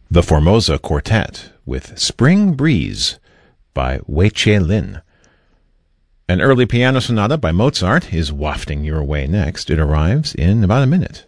The Formosa Quartet with Spring Breeze by Wei-Che Lin. An early piano sonata by Mozart is wafting your way next. It arrives in about a minute.